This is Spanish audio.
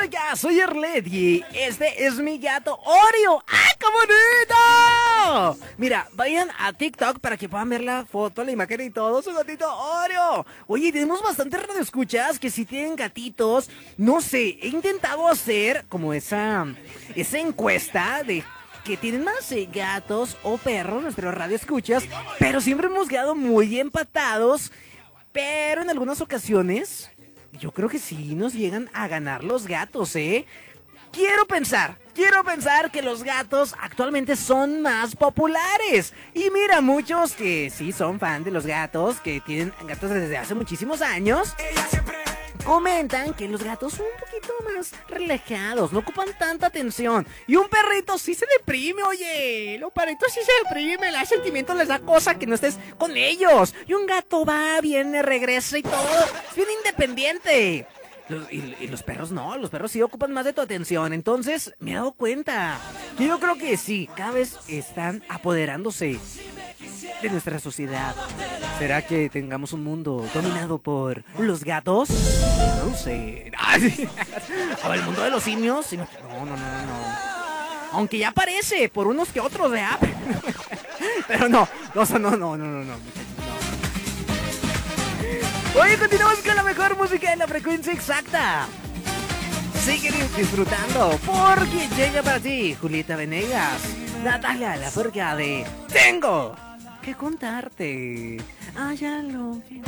música, soy Arleti. Este es mi gato Oreo. ¡Ay, qué bonito! Mira, vayan a TikTok para que puedan ver la foto, la imagen y todo, su gatito Oreo. Oye, tenemos bastantes radioescuchas que si tienen gatitos. No sé, he intentado hacer como esa encuesta de que tienen más gatos o perros, nuestros radioescuchas, pero siempre hemos quedado muy empatados. Pero en algunas ocasiones, yo creo que sí nos llegan a ganar los gatos, ¿eh? Quiero pensar que los gatos actualmente son más populares. Y mira, muchos que sí son fan de los gatos, que tienen gatos desde hace muchísimos años, comentan que los gatos son un poquito más relajados, no ocupan tanta atención. Y un perrito sí se deprime, oye. Los perritos sí se deprimen, les da sentimientos, les da cosa que no estés con ellos. Y un gato va, viene, regresa y todo. Es bien independiente. Y los perros no, los perros sí ocupan más de tu atención. Entonces me he dado cuenta que yo creo que sí, cada vez están apoderándose de nuestra sociedad. ¿Será que tengamos un mundo dominado por los gatos? No sé. A ver, el mundo de los simios. No. Aunque ya parece por unos que otros, ¿verdad? Pero no. Oye, continuamos con la mejor música en la frecuencia exacta. Sigue disfrutando porque llega para ti Julieta Venegas, Natalia Lafourcade de Tengo que contarte. Ya lo que